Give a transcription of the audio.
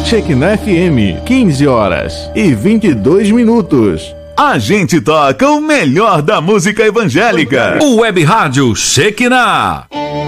Shekinah FM, 15 horas e 22 minutos. A gente toca o melhor da música evangélica. O Web Rádio Shekinah.